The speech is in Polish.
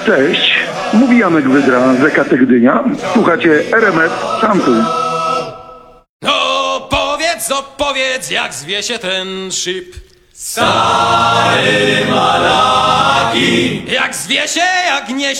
Cześć, mówi Janek Wydra z EKT Gdynia. Słuchacie RMF Szantu. No powiedz, jak zwie się ten szyb. Stary Malaki. Jak zwie się, jak niesie